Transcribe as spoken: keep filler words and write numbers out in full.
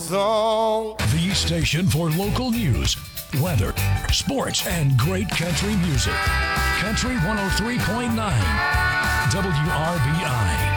song. The station for local news, weather, sports, and great country music. Country one oh three point nine W R B I.